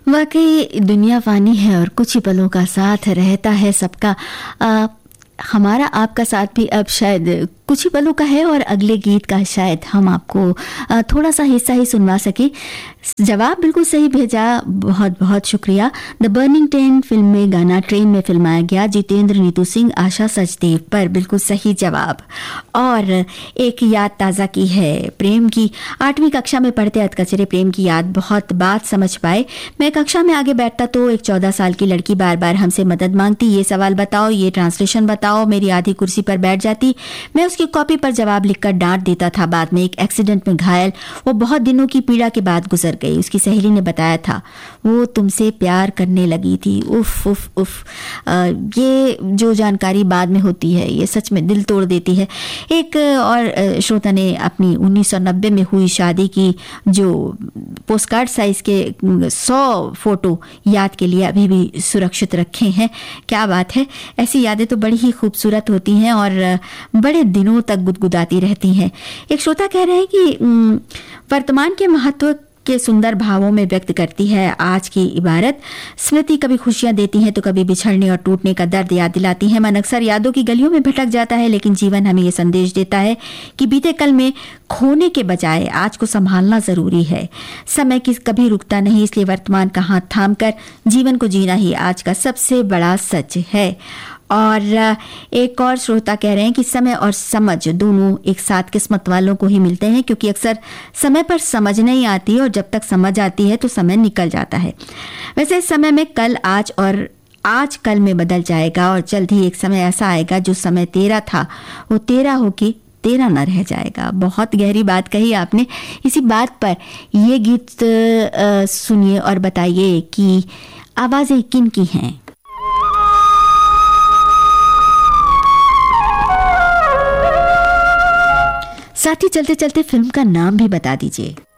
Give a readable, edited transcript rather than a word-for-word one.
वाकई दुनिया फ़ानी है और कुछ ही पलों का साथ रहता है सबका। हमारा आपका साथ भी अब शायद कुछ ही पलों का है और अगले गीत का शायद हम आपको थोड़ा सा हिस्सा ही सुनवा सके। जवाब बिल्कुल सही भेजा, बहुत बहुत शुक्रिया। द बर्निंग ट्रेन फिल्म में गाना ट्रेन में फिल्माया गया, जितेंद्र, नीतू सिंह, आशा सचदेव पर बिल्कुल सही जवाब। और एक याद ताज़ा की है प्रेम की। 8वीं कक्षा में पढ़ते अधकचरे प्रेम की याद, बहुत बात समझ पाए। मैं कक्षा में आगे बैठता तो एक 14 साल की लड़की बार बार हमसे मदद मांगती, ये सवाल बताओ, ये ट्रांसलेशन बताओ। मेरी आधी कुर्सी पर बैठ जाती, मैं उसकी कॉपी पर जवाब लिखकर डांट देता था। बाद में एक एक्सीडेंट में घायल, वो बहुत दिनों की पीड़ा के बाद गुजर गई। उसकी सहेली ने बताया था वो तुमसे प्यार करने लगी थी। उफ उफ उफ। ये जो जानकारी बाद में होती है ये सच में दिल तोड़ देती है। एक और श्रोता ने अपनी 1990 में हुई शादी की जो पोस्टकार्ड साइज के 100 फोटो याद के लिए अभी भी सुरक्षित रखे हैं। क्या बात है, ऐसी यादें तो बड़ी ही खूबसूरत होती हैं और बड़े दिनों तक गुदगुदाती रहती हैं। एक श्रोता कह रहे हैं कि वर्तमान के महत्व के सुंदर भावों में व्यक्त करती है आज की इबारत। स्मृति कभी खुशियां देती है तो कभी बिछड़ने और टूटने का दर्द याद दिलाती है। मन अक्सर यादों की गलियों में भटक जाता है, लेकिन जीवन हमें ये संदेश देता है कि बीते कल में खोने के बजाय आज को संभालना जरूरी है। समय की कभी रुकता नहीं, इसलिए वर्तमान का हाथ थाम कर जीवन को जीना ही आज का सबसे बड़ा सच है। और एक और श्रोता कह रहे हैं कि समय और समझ दोनों एक साथ किस्मत वालों को ही मिलते हैं, क्योंकि अक्सर समय पर समझ नहीं आती और जब तक समझ आती है तो समय निकल जाता है। वैसे इस समय में कल आज और आज कल में बदल जाएगा और जल्द ही एक समय ऐसा आएगा जो समय तेरा था वो तेरा होके तेरा न रह जाएगा। बहुत गहरी बात कही आपने। इसी बात पर ये गीत सुनिए और बताइए कि आवाज़ें किन की हैं। साथ ही चलते चलते फिल्म का नाम भी बता दीजिए।